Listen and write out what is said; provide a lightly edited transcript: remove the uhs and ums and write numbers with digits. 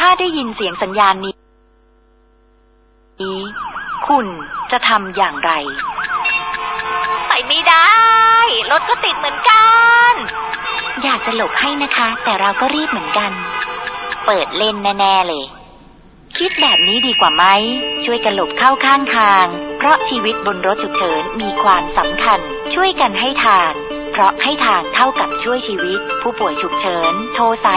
าได้ยินเสียงสัญญาณนี้คุณจะทำอย่างไรไปไม่ได้รถก็ติดเหมือนกันอยากจะหลบให้นะคะแต่เราก็รีบเหมือนกันเปิดเลนแน่ๆเลยคิดแบบนี้ดีกว่าไหมช่วยกันหลบเข้าข้างทางเพราะชีวิตบนรถฉุกเฉินมีความสำคัญช่วยกันให้ทางเพราะให้ทางเท่ากับช่วยชีวิตผู้ป่วยฉุกเฉินโทรสาย